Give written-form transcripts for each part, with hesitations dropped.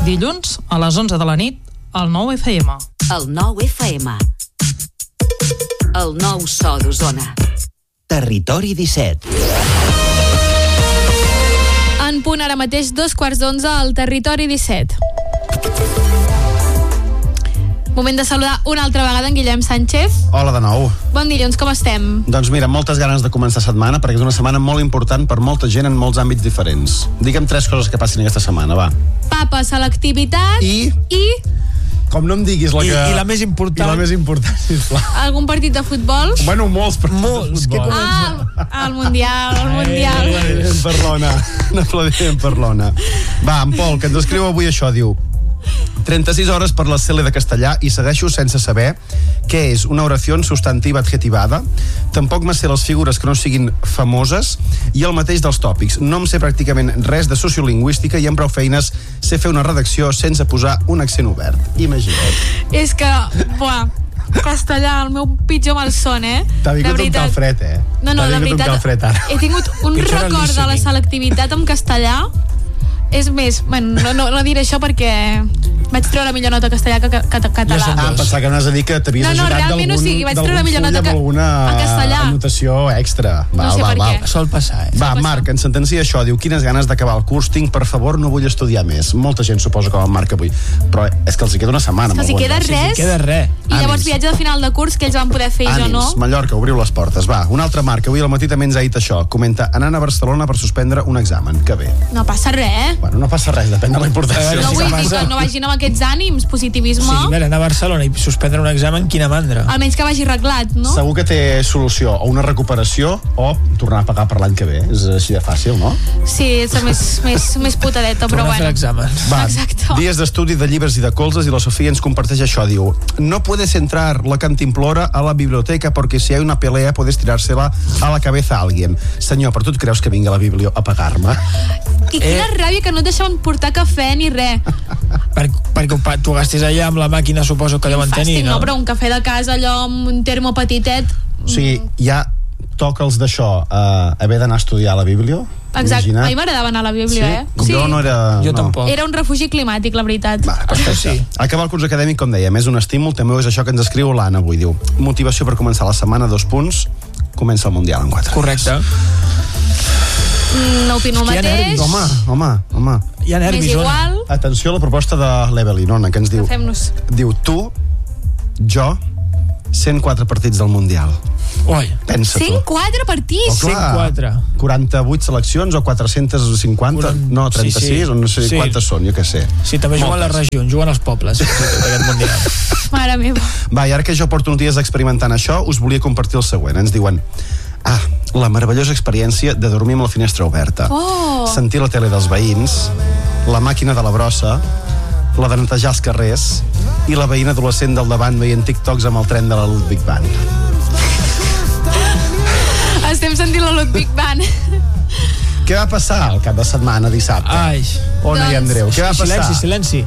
dilluns a les 11 de la nit al 9 FM. El 9 FM. El nou so d'Osona. Territori 17. En punt ara mateix 11:15 al Territori 17. Moment de saludar una altra vegada en Guillem Sánchez. Hola de nou. Bon dilluns, com estem? Doncs mira, moltes ganes de començar setmana, perquè és una setmana molt important per molta gent en molts àmbits diferents. Digue'm 3 coses que passin aquesta setmana, va. Papa, selectivitat I... Com no em diguis la que... I la més important. I la més important, sisplau. algun partit de futbol? Bueno, molts partits Molts, de futbol. El Mundial, el Mundial. N'aplaudirem per l'Ona. Va, en Pol, que ens escriu avui això, diu: 36 hores per la CL de castellà i segueixo sense saber què és una oració substantiva adjetivada. Tampoc me sé les figures que no siguin famoses i el mateix dels tòpics. No em sé pràcticament res de sociolingüística i amb prou feines sé fer una redacció sense posar un accent obert. Imagina't. És que, castellà, el meu pitjor malson, T'ha vingut un calfred, No, de veritat, he tingut un record de la selectivitat en castellà. És més, no diré això perquè vaig treure millor nota castellà que català. Pensava que m'has de dir que t'havies ajudat realment vaig treure millor nota que a castellà. Anotació extra. No sé per què. Sol passar, Va, Marc, ens sentencia això. Diu: quines ganes d'acabar el curs tinc, per favor, no vull estudiar més. Molta gent suposo com el Marc avui. Però és que els hi queda una setmana. Els hi queda res. I llavors viatge de final de curs que ells van poder fer i jo no. Mallorca, obriu les portes. Va, un altre Marc, avui al matí també ens ha dit això. Comenta: anant a Barcelona per suspendre un examen. Que bé. No passa res, Bueno, no passa res, depèn de la importància. No vull dir que no vagin amb aquests ànims, positivisme. Sí, a veure, anar a Barcelona i suspendre un examen, quina mandra. Almenys que vagi arreglat, no? Segur que té solució, o una recuperació o tornar a pagar per l'any que ve. És així de fàcil, no? Sí, és més putadeta, però Tornar a fer bueno. l'examen. Va, Exacto. Dies d'estudi de llibres i de colzes i la Sofia ens comparteix això, diu: no puedes entrar la cantimplora a la biblioteca porque si hay una pelea puedes tirársela a la cabeza a alguien. Senyor, però tu et creus que vingui a la biblio a pagar-me? I quina ràbia que no et deixaven portar cafè ni res. Perquè tu gastes allà amb la màquina, suposo que deuen tenir, no? No, però un cafè de casa allò amb un termo petitet. O sigui, ja toca els d'això haver d'anar a estudiar a la biblio? Exacte, a mi m'agradava anar a la bíblia, Sí? Jo no era... Jo no. tampoc. Era un refugi climàtic, la veritat. Va, perfecte. Sí. Acabar el curs acadèmic, com dèiem, és un estímul, també és això que ens escriu l'Anna avui, diu: motivació per començar la setmana, 2 punts, comença el Mundial en 4 Correcte. No opino el mateix. Home. Hi ha nervis, M'és igual. Atenció a la proposta de l'Evelyn, Ona, que ens diu: Fem-nos. diu, tu, jo, 104 partits del Mundial. Ui, Pensa tu. 104 partits. 104. 48 seleccions o 450? No, 36, Sí. o no sé quantes són, jo què sé. Sí, també juguen les regions, juguen els pobles aquest Mundial. Mare meva. Va, i ara que jo porto uns dies experimentant això, us volia compartir el següent. Ens diuen: la meravellosa experiència de dormir amb la finestra oberta, sentir la tele dels veïns, la màquina de la brossa, la de netejar els carrers i la veïna adolescent del davant veient TikToks amb el tren de la Ludwig Band. Estem sentint la Ludwig Band. Què va passar el cap de setmana, dissabte? Ai. Ona i Andreu, què va passar? Silenci.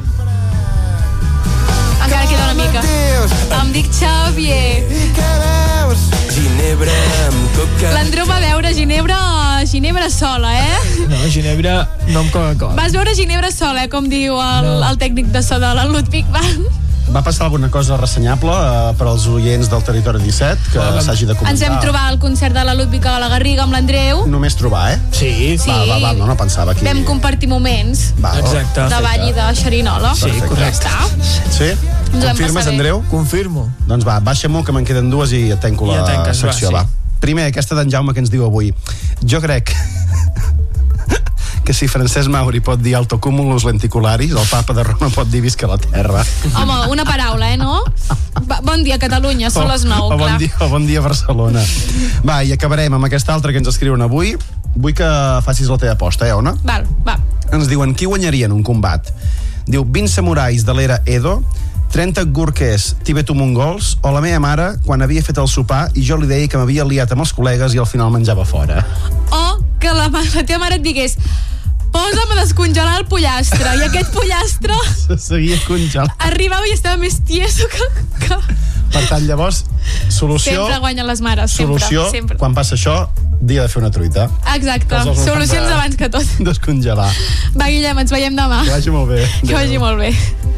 Encara queda una mica. Em dic Xavier. Ginebra amb coca. L'Andreu va veure Ginebra sola, No, Ginebra no amb Coca-Cola. Vas veure Ginebra sola, com diu el tècnic de so de la Ludwig Band. Va passar alguna cosa ressenyable per als oients del Territori 17 que s'hagi de comentar? Ens vam trobar al concert de la Ludwig a la Garriga amb l'Andreu. Només trobar, Sí. Va, no pensava aquí. Vam compartir moments Exacte. de ball i de xerinola. Sí, correcte. Sí? Confirmes, Andreu? Confirmo. Doncs va, baixa-m'ho, que me'n queden 2 i ja tanco la secció, va. Primer, aquesta d'en Jaume que ens diu avui: jo crec que si Francesc Mauri pot dir altocúmulus lenticularis, el papa de Roma pot dir visca la terra. Home, una paraula, no? Bon dia, Catalunya, són les 9, clar. Bon dia, Barcelona. Va, i acabarem amb aquesta altra que ens escriuen avui. Vull que facis la teva aposta, Ona? Va. Ens diuen: qui guanyaria en un combat? Diu: 20 samurais de l'era Edo, 30 gurkers tibeto-mongols o la meva mare quan havia fet el sopar i jo li deia que m'havia liat amb els col·legues i al final menjava fora. O que la teva mare et digués: posa'm a descongelar el pollastre, i aquest pollastre se seguia congelant. arribava i estava més tieso que... Per tant, llavors, solució... Sempre guanyen les mares, solució, sempre. Quan passa això, dia de fer una truita. Exacte, solucions abans que tot. Descongelar. Va, Guillem, ens veiem demà. Que vagi molt bé. Que vagi molt bé.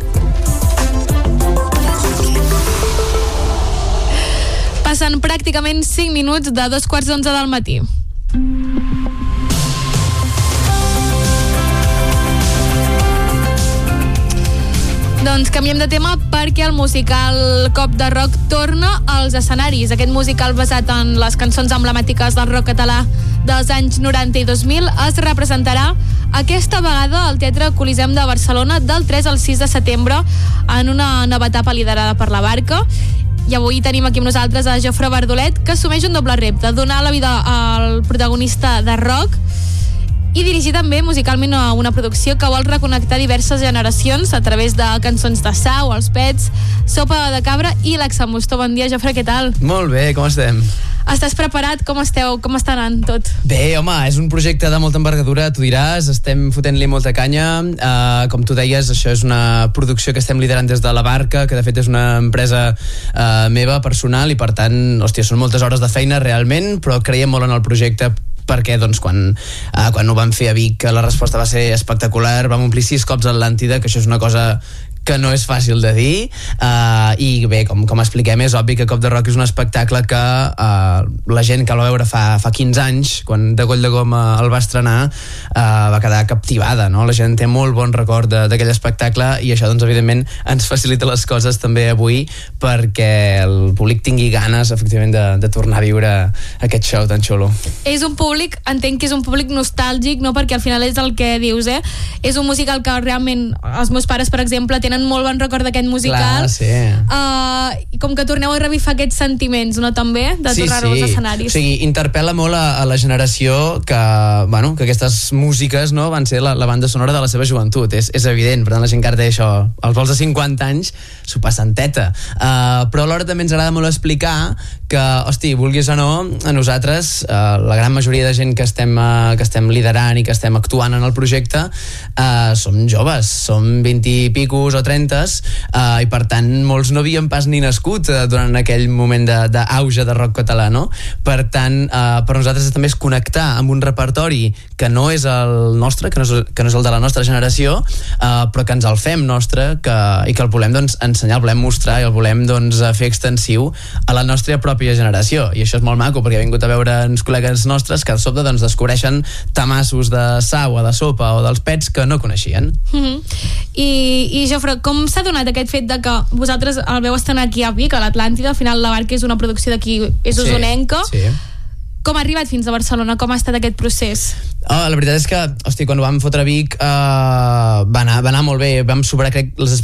Passen pràcticament 5 minuts de 2:45 del matí. Doncs canviem de tema perquè el musical Cop de Rock torna als escenaris. Aquest musical basat en les cançons emblemàtiques del rock català dels anys 90 i 2000 es representarà aquesta vegada al Teatre Coliseum de Barcelona del 3 al 6 de setembre en una nova etapa liderada per La Barca. I avui tenim aquí amb nosaltres a Jofre Bardolet, que assumeix un doble repte, donar la vida al protagonista de rock i dirigir també musicalment una producció que vol reconnectar diverses generacions a través de cançons de Sau, Els Pets, Sopa de Cabra i l'Examustó. Bon dia, Jofre, què tal? Molt bé, com estem? Estàs preparat? Com esteu? Com està anant tot? Bé, home, és un projecte de molta envergadura, tu diràs, estem fotent-li molta canya. Com tu deies, això és una producció que estem liderant des de La Barca, que de fet és una empresa meva, personal, i per tant, hòstia, són moltes hores de feina realment, però creiem molt en el projecte perquè doncs, quan ho vam fer a Vic la resposta va ser espectacular, vam omplir 6 cops l'Atlàntida, que això és una cosa que no és fàcil de dir, i bé, com expliquem, és obvi que Cop de Rock és un espectacle que la gent que el va veure fa 15 anys, quan de Goll de Goma el va estrenar, va quedar captivada, no? La gent té molt bon record d'aquell espectacle i això, doncs, evidentment, ens facilita les coses també avui perquè el públic tingui ganes, efectivament, de tornar a viure aquest show tan xulo. És un públic, entenc que és un públic nostàlgic, no? Perquè al final és el que dius, és un musical que realment els meus pares, per exemple, tenen molt bon record d'aquest musical. Clar, sí. I com que torneu a revifar aquests sentiments, no, també? De tornar-ho als escenaris. O sigui, interpel·la molt a la generació que aquestes músiques, no, van ser la banda sonora de la seva joventut. És evident, per tant la gent que ara té això, els vols de 50 anys s'ho passen teta. Però alhora també ens agrada molt explicar que, hosti, vulguis o no, a nosaltres, la gran majoria de gent que estem liderant i que estem actuant en el projecte, som joves, som 20 i picos o 30s, i per tant molts no havien pas ni nascut durant aquell moment d'auge de rock català, no? Per tant, per nosaltres també és connectar amb un repertori que no és el nostre, que no és el de la nostra generació, però que ens el fem nostre, i que el volem, doncs, ensenyar, el volem mostrar i el volem, doncs, fer extensiu a la nostra pròpia generació, i això és molt maco perquè he vingut a veure uns col·legues nostres que de sobte, doncs, descobreixen tamassos de Sau o de Sopa o dels Pets que no coneixien. I Jofre, com s'ha donat aquest fet de que vosaltres el veu estrenar aquí a Vic, a l'Atlàntida? Al final La Barca és una producció d'aquí, és usonenca. Sí. Com ha arribat fins a Barcelona? Com ha estat aquest procés? La veritat és que, hosti, quan ho vam fotre a Vic va anar molt bé, vam superar, crec, les